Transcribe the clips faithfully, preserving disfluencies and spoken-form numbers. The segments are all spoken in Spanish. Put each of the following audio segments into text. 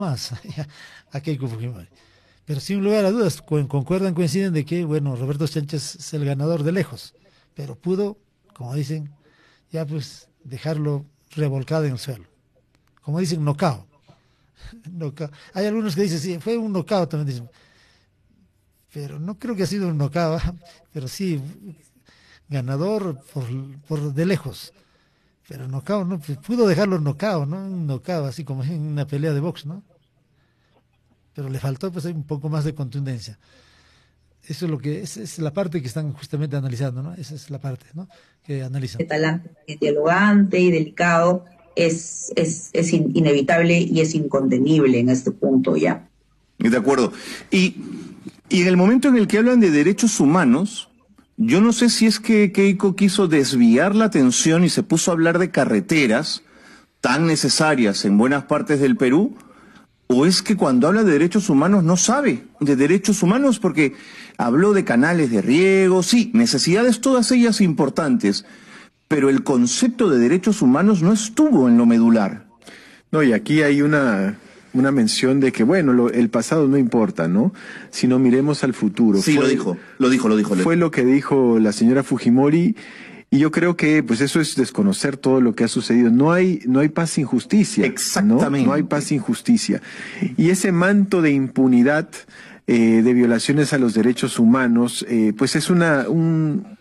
más a Keiko Fujimori. Pero sin lugar a dudas, cu- concuerdan, coinciden de que, bueno, Roberto Sánchez es el ganador de lejos, pero pudo, como dicen, ya pues dejarlo revolcado en el suelo. Como dicen, nocao. Nocao. Hay algunos que dicen, sí, fue un nocao, también dicen, pero no creo que ha sido un nocao, pero sí, ganador por, por de lejos. Pero nocao, no, pues, pudo dejarlo nocao, ¿no? Un nocao, así como en una pelea de box, ¿no? Pero le faltó pues un poco más de contundencia. Eso es lo que es, es la parte que están justamente analizando, ¿no? Esa es la parte, ¿no? Que analizan. De talante es dialogante y delicado, es, es, es in- inevitable y es incontenible en este punto ya. De acuerdo. Y, y en el momento en el que hablan de derechos humanos, yo no sé si es que Keiko quiso desviar la atención y se puso a hablar de carreteras tan necesarias en buenas partes del Perú, o es que cuando habla de derechos humanos no sabe de derechos humanos, porque habló de canales de riego, sí, necesidades todas ellas importantes, pero el concepto de derechos humanos no estuvo en lo medular. No, y aquí hay una, una mención de que, bueno, lo- el pasado no importa, ¿no? Sino miremos al futuro. Sí, Fue- lo dijo, lo dijo, lo dijo. Fue lo que dijo la señora Fujimori, y yo creo que pues eso es desconocer todo lo que ha sucedido. No hay, no hay paz sin justicia. ¿no? Exactamente. No hay paz sin justicia. Y ese manto de impunidad, eh, de violaciones a los derechos humanos, eh, pues es una, un,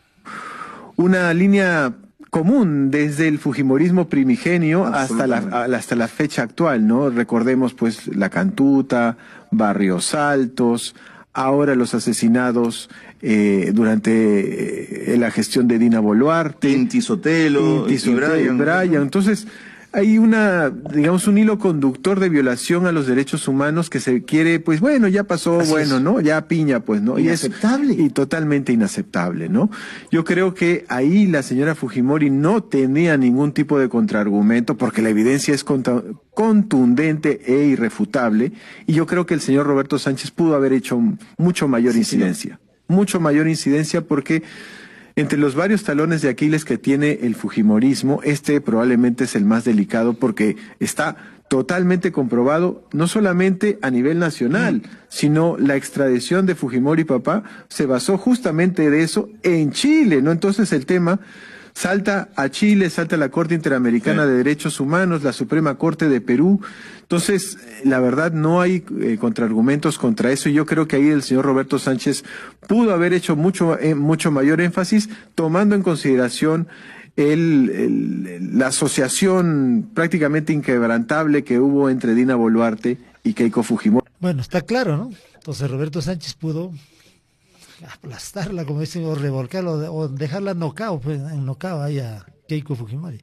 una línea común desde el fujimorismo primigenio hasta la, a- hasta la fecha actual, ¿no? Recordemos pues la Cantuta, Barrios Altos, ahora los asesinados eh, durante eh, la gestión de Dina Boluarte, Tinti Sotelo, Tinti y Sotelo, Brian. Brian. Entonces, hay una, digamos, un hilo conductor de violación a los derechos humanos que se quiere, pues bueno, ya pasó, Así bueno, es. ¿no? Ya piña, pues, ¿no? Y es- Inaceptable. Y totalmente inaceptable, ¿no? Yo creo que ahí la señora Fujimori no tenía ningún tipo de contraargumento porque la evidencia es conta- contundente e irrefutable, y yo creo que el señor Roberto Sánchez pudo haber hecho mucho mayor Sí, señor. incidencia, mucho mayor incidencia porque entre los varios talones de Aquiles que tiene el fujimorismo, este probablemente es el más delicado porque está totalmente comprobado, no solamente a nivel nacional, sino la extradición de Fujimori papá se basó justamente de eso en Chile, ¿no? Entonces el tema salta a Chile, salta a la Corte Interamericana Sí. de Derechos Humanos, la Suprema Corte de Perú. Entonces, eh, la verdad, no hay eh, contraargumentos contra eso, y yo creo que ahí el señor Roberto Sánchez pudo haber hecho mucho, eh, mucho mayor énfasis, tomando en consideración el, el- la asociación prácticamente inquebrantable que hubo entre Dina Boluarte y Keiko Fujimori. Bueno, está claro, ¿no? Entonces Roberto Sánchez pudo aplastarla, como dicen, o revolcarla, o, o dejarla nocao, pues, en nocao ahí a Keiko Fujimori.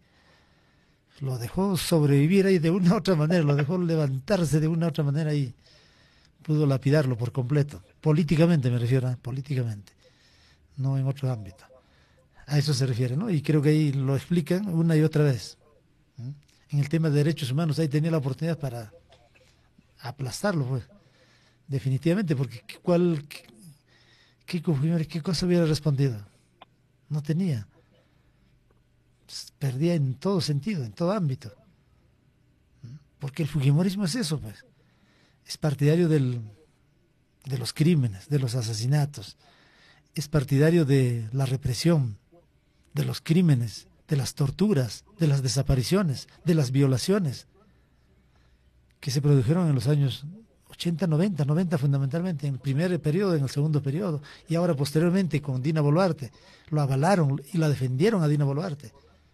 Lo dejó sobrevivir ahí de una u otra manera, lo dejó levantarse de una u otra manera y pudo lapidarlo por completo. Políticamente me refiero, ¿eh? Políticamente, no en otro ámbito. A eso se refiere, ¿no? Y creo que ahí lo explican una y otra vez. ¿Mm? En el tema de derechos humanos, ahí tenía la oportunidad para aplastarlo, pues, definitivamente, porque ¿cuál, qué, qué, qué cosa hubiera respondido? No tenía. Perdía en todo sentido, en todo ámbito. Porque el fujimorismo es eso, pues. Es partidario del, de los crímenes, de los asesinatos. Es partidario de la represión, de los crímenes, de las torturas, de las desapariciones, de las violaciones que se produjeron en los años ochenta, noventa, noventa fundamentalmente, en el primer periodo, en el segundo periodo, y ahora posteriormente con Dina Boluarte. Lo avalaron y la defendieron a Dina Boluarte.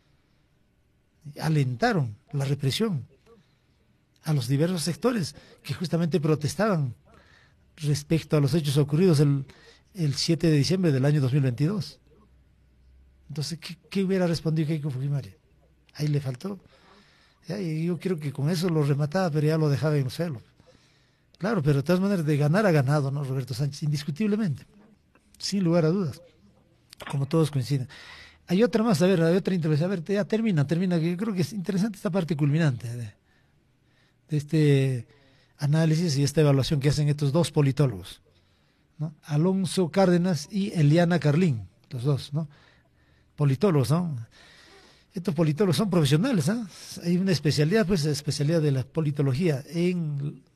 Alentaron la represión a los diversos sectores que justamente protestaban respecto a los hechos ocurridos el, el siete de diciembre del año dos mil veintidós. Entonces, ¿qué, qué hubiera respondido Keiko Fujimori? Ahí le faltó. Ya, y yo creo que con eso lo remataba, pero ya lo dejaba en el suelo. Claro, pero de todas maneras, de ganar ha ganado, ¿no? Roberto Sánchez, indiscutiblemente, sin lugar a dudas, como todos coinciden. Hay otra más, a ver, hay otra intervención. A ver, ya termina, termina, que yo creo que es interesante esta parte culminante de, de este análisis y esta evaluación que hacen estos dos politólogos, ¿no? Alonso Cárdenas y Eliana Carlín, los dos, ¿no? Politólogos, ¿no? Estos politólogos son profesionales, ¿ah? Hay una especialidad, pues, especialidad de la politología en